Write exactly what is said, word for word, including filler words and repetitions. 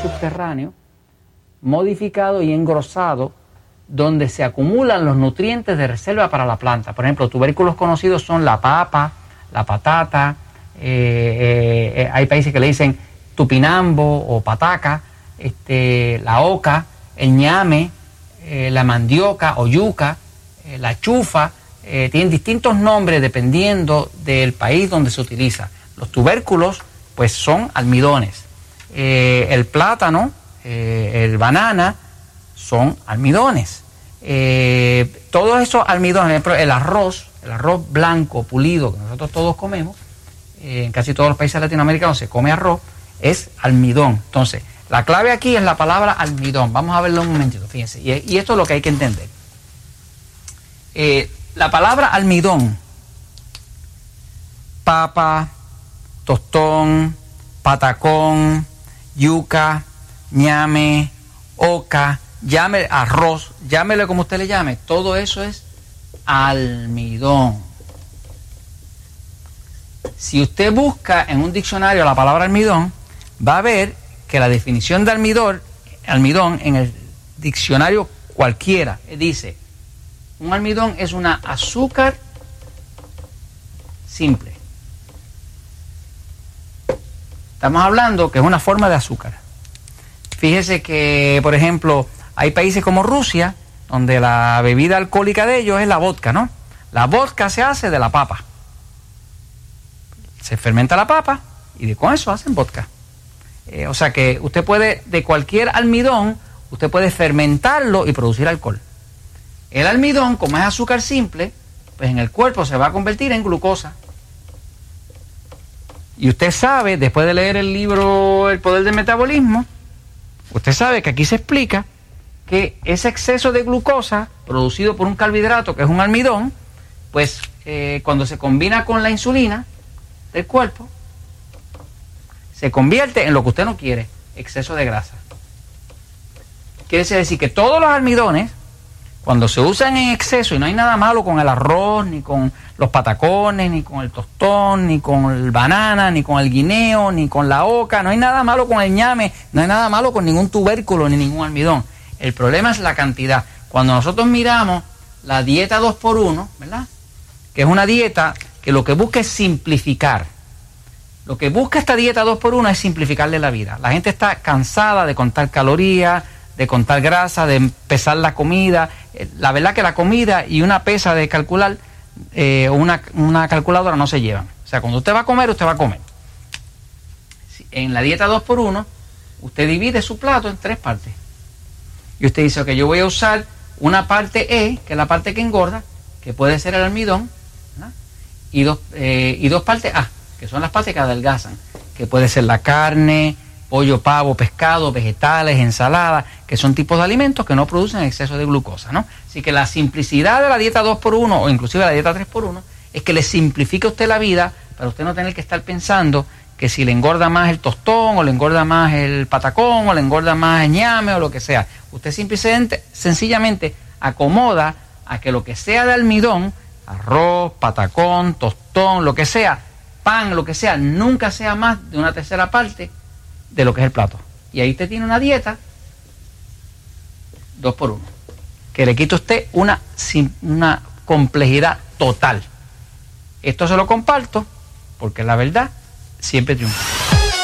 subterráneo, modificado y engrosado, donde se acumulan los nutrientes de reserva para la planta. Por ejemplo, tubérculos conocidos son la papa, la patata, eh, eh, hay países que le dicen tupinambo o pataca, este, la oca, el ñame, eh, la mandioca o yuca, eh, la chufa, eh, tienen distintos nombres dependiendo del país donde se utiliza. Los tubérculos, pues, son almidones. Eh, el plátano, eh, el banana, son almidones. Eh, todos esos almidones, el arroz, el arroz blanco, pulido, que nosotros todos comemos, eh, en casi todos los países latinoamericanos se come arroz, es almidón. Entonces, la clave aquí es la palabra almidón. Vamos a verlo un momentito, fíjense. Y, y esto es lo que hay que entender. Eh, la palabra almidón, papa, tostón, patacón, yuca, ñame, oca, llame arroz, llámele como usted le llame, todo eso es almidón. Si usted busca en un diccionario la palabra almidón, va a ver que la definición de almidón, almidón en el diccionario cualquiera dice: un almidón es una azúcar simple. Estamos hablando que es una forma de azúcar. Fíjese que, por ejemplo, hay países como Rusia, donde la bebida alcohólica de ellos es la vodka, ¿no? La vodka se hace de la papa. Se fermenta la papa y de con eso hacen vodka. Eh, o sea que usted puede, de cualquier almidón, usted puede fermentarlo y producir alcohol. El almidón, como es azúcar simple, pues en el cuerpo se va a convertir en glucosa. Y usted sabe, después de leer el libro El Poder del Metabolismo, usted sabe que aquí se explica que ese exceso de glucosa producido por un carbohidrato, que es un almidón, pues eh, cuando se combina con la insulina del cuerpo, se convierte en lo que usted no quiere, exceso de grasa. Quiere decir que todos los almidones, cuando se usan en exceso, y no hay nada malo con el arroz, ni con los patacones, ni con el tostón, ni con el banana, ni con el guineo, ni con la oca, no hay nada malo con el ñame, no hay nada malo con ningún tubérculo, ni ningún almidón. El problema es la cantidad. Cuando nosotros miramos la dieta dos por uno, ¿verdad?, que es una dieta que lo que busca es simplificar. Lo que busca esta dieta dos por uno es simplificarle la vida. La gente está cansada de contar calorías, de contar grasa, de pesar la comida. La verdad que la comida y una pesa de calcular, eh, una, una calculadora no se llevan. O sea, cuando usted va a comer, usted va a comer. En la dieta dos por uno, usted divide su plato en tres partes. Y usted dice, ok, yo voy a usar una parte E, que es la parte que engorda, que puede ser el almidón, ¿no?, y dos, eh, y dos partes A, que son las partes que adelgazan, que puede ser la carne, pollo, pavo, pescado, vegetales, ensaladas, que son tipos de alimentos que no producen exceso de glucosa, ¿no? Así que la simplicidad de la dieta dos por uno o inclusive la dieta tres por uno es que le simplifique a usted la vida para usted no tener que estar pensando que si le engorda más el tostón o le engorda más el patacón o le engorda más el ñame o lo que sea. Usted simplemente, sencillamente acomoda a que lo que sea de almidón, arroz, patacón, tostón, lo que sea, pan, lo que sea, nunca sea más de una tercera parte de lo que es el plato. Y ahí usted tiene una dieta dos por uno, que le quita a usted una, una complejidad total. Esto se lo comparto porque la verdad siempre triunfa.